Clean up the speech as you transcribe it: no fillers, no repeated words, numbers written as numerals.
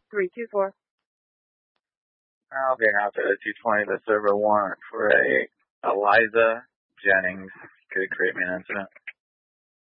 324. On behalf of the 220, the server warrant for a Eliza Jennings. Could create me an incident.